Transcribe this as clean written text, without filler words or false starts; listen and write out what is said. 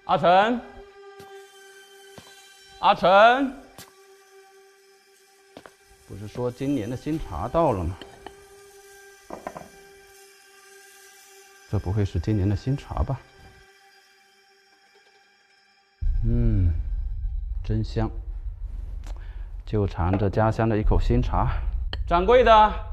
阿成，阿成，不是说今年的新茶到了吗？这不会是今年的新茶吧？真香，就尝着家乡的一口新茶。掌柜的，